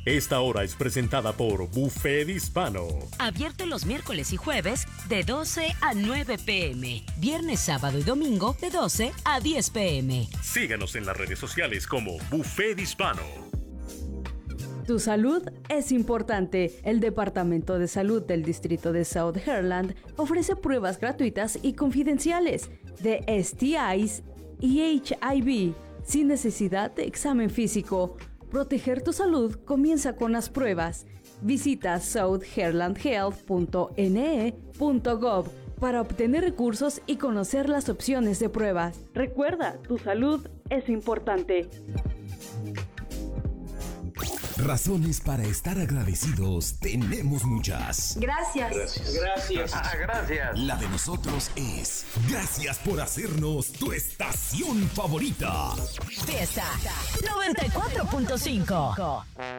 Esta hora es presentada por Buffet Hispano. Abierto los miércoles y jueves de 12 a 9 p.m. Viernes, sábado y domingo de 12 a 10 p.m. Síganos en las redes sociales como Buffet Hispano. Tu salud es importante. El Departamento de Salud del Distrito de South Herland ofrece pruebas gratuitas y confidenciales de STIs y HIV sin necesidad de examen físico. Proteger tu salud comienza con las pruebas. Visita southherlandhealth.ne.gov para obtener recursos y conocer las opciones de pruebas. Recuerda, tu salud es importante. Razones para estar agradecidos tenemos muchas. Gracias. Gracias. Gracias. La de nosotros es gracias por hacernos tu estación favorita. Fiesta 94.5.